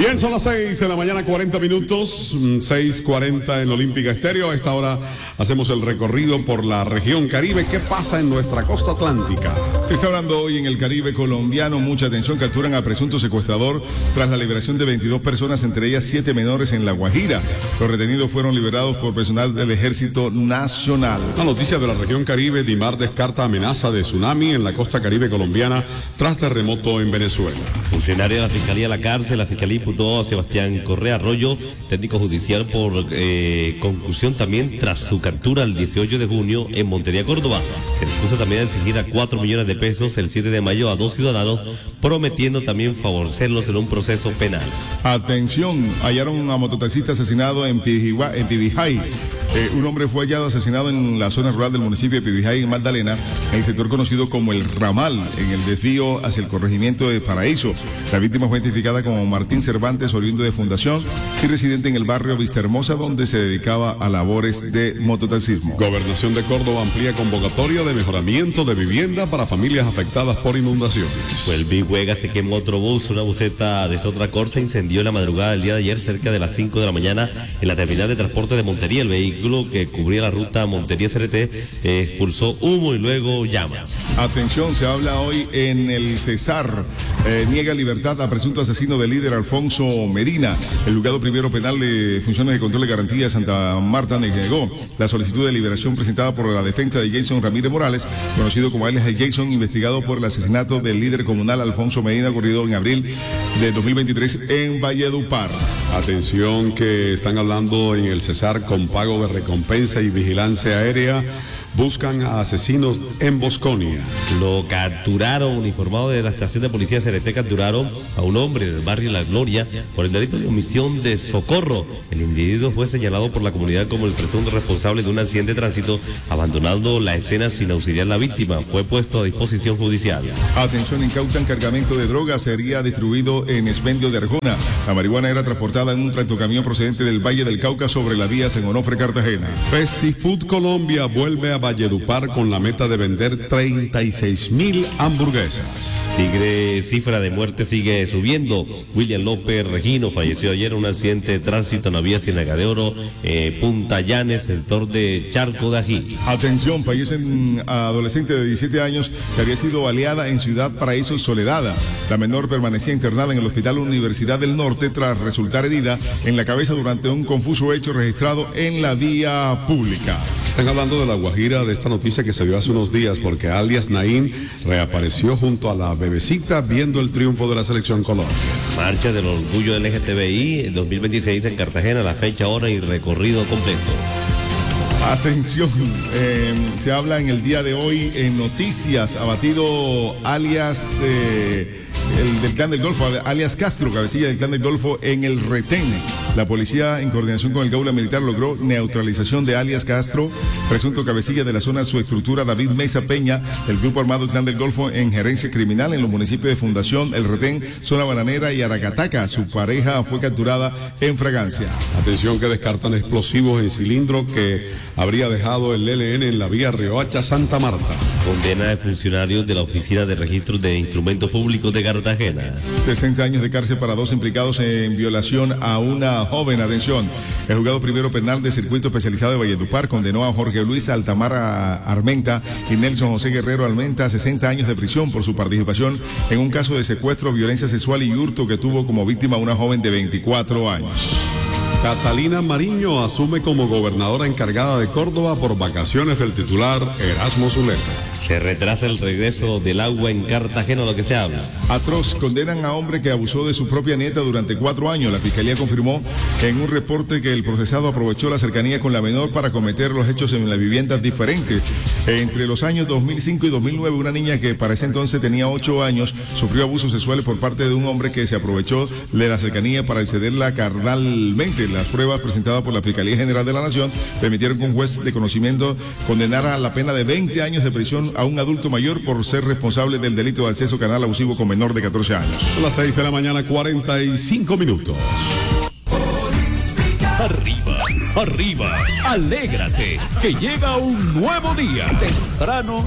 Bien, son las 6 de la mañana, 40 minutos, 6:40 en Olímpica Estéreo. A esta hora hacemos el recorrido por la región Caribe. ¿Qué pasa en nuestra costa atlántica? Se está hablando hoy en el Caribe colombiano. Mucha atención, capturan a presunto secuestrador tras la liberación de 22 personas, entre ellas 7 menores en La Guajira. Los retenidos fueron liberados por personal del Ejército Nacional. La noticia de la región Caribe: DIMAR descarta amenaza de tsunami en la costa Caribe colombiana tras terremoto en Venezuela. Funcionario de la Fiscalía a la cárcel. La Fiscalía imputó a Sebastián Correa Arroyo, técnico judicial, por concusión también tras su captura el 18 de junio en Montería, Córdoba. Se le acusa también de exigir a 4 millones de pesos el 7 de mayo a 2 ciudadanos, prometiendo también favorecerlos en un proceso penal. Atención, hallaron a mototaxista asesinado en Pibijay. Un hombre fue hallado asesinado en la zona rural del municipio de Pibijay, en Magdalena, en el sector conocido como El Ramal, en el desvío hacia el corregimiento de Paraíso. La víctima fue identificada como Martín Cervantes, oriundo de Fundación y residente en el barrio Vista Hermosa, donde se dedicaba a labores de mototaxismo. Gobernación de Córdoba amplía convocatoria de mejoramiento de vivienda para familias afectadas por inundaciones. Pues el Big Huega se quemó otro bus. Una buseta de Sotracor se incendió en la madrugada del día de ayer cerca de las 5 de la mañana en la terminal de transporte de Montería. El vehículo que cubría la ruta Montería-CRT expulsó humo y luego llamas. Atención, se habla hoy en el Cesar. Niega libertad a presunto asesino del líder Alfonso Medina. El juzgado primero penal de funciones de control de garantía de Santa Marta negó la solicitud de liberación presentada por la defensa de Jason Ramírez Morales, conocido como alias Jason, investigado por el asesinato del líder comunal Alfonso Medina, ocurrido en abril de 2023 en Valledupar. Atención, que están hablando en el Cesar con pago de recompensa y vigilancia aérea. Buscan a asesinos en Bosconia. Lo capturaron, uniformado de la estación de policía CRT, capturaron a un hombre del barrio La Gloria por el delito de omisión de socorro. El individuo fue señalado por la comunidad como el presunto responsable de un accidente de tránsito, abandonando la escena sin auxiliar a la víctima. Fue puesto a disposición judicial. Atención, incautan cargamento de droga, sería distribuido en expendio de Arjona. La marihuana era transportada en un tractocamión procedente del Valle del Cauca sobre la vía San Onofre, Cartagena. Festifood Colombia vuelve a Valledupar con la meta de vender 36,000 hamburguesas. Cifra de muerte sigue subiendo. William López Regino falleció ayer en un accidente de tránsito en la vía Ciénaga de Oro, Punta Llanes, sector de Charco de Ají. Atención, fallecen adolescente de 17 años que había sido baleada en Ciudad Paraíso, Soledad. La menor permanecía internada en el Hospital Universidad del Norte tras resultar herida en la cabeza durante un confuso hecho registrado en la vía pública. Están hablando de La Guajira, de esta noticia que se dio hace unos días, porque alias Naín reapareció junto a la bebecita viendo el triunfo de la selección Colombia. Marcha del orgullo LGTBI 2026 en Cartagena, la fecha, hora y recorrido completo. Atención, se habla en el día de hoy en noticias, abatido alias el del Clan del Golfo, alias Castro, cabecilla del Clan del Golfo en el retén. La policía, en coordinación con el Gaula Militar, logró neutralización de alias Castro, presunto cabecilla de la zona subestructura David Mesa Peña, el grupo armado Clan del Golfo en gerencia criminal en los municipios de Fundación, El Retén, Zona Bananera y Aracataca. Su pareja fue capturada en Fragancia. Atención, que descartan explosivos en cilindro que habría dejado el ELN en la vía Riohacha Santa Marta. Condena de funcionarios de la Oficina de Registros de Instrumentos Públicos de Cartagena. 60 años de cárcel para 2 implicados en violación a una joven. Atención, el juzgado primero penal de circuito especializado de Valledupar condenó a Jorge Luis Altamara Armenta y Nelson José Guerrero Almenta a 60 años de prisión por su participación en un caso de secuestro, violencia sexual y hurto que tuvo como víctima a una joven de 24 años. Catalina Mariño asume como gobernadora encargada de Córdoba por vacaciones del titular Erasmo Zuleta. Se retrasa el regreso del agua en Cartagena, lo que se habla. Atroz, condenan a hombre que abusó de su propia nieta durante 4 años. La fiscalía confirmó en un reporte que el procesado aprovechó la cercanía con la menor para cometer los hechos en las viviendas diferentes. Entre los años 2005 y 2009, una niña que para ese entonces tenía 8 años sufrió abusos sexuales por parte de un hombre que se aprovechó de la cercanía para excederla carnalmente. Las pruebas presentadas por la Fiscalía General de la Nación permitieron que un juez de conocimiento condenara a la pena de 20 años de prisión a un adulto mayor por ser responsable del delito de acceso canal abusivo con menor de 14 años. A las 6 de la mañana, 45 minutos. Arriba, arriba, alégrate, que llega un nuevo día. Temprano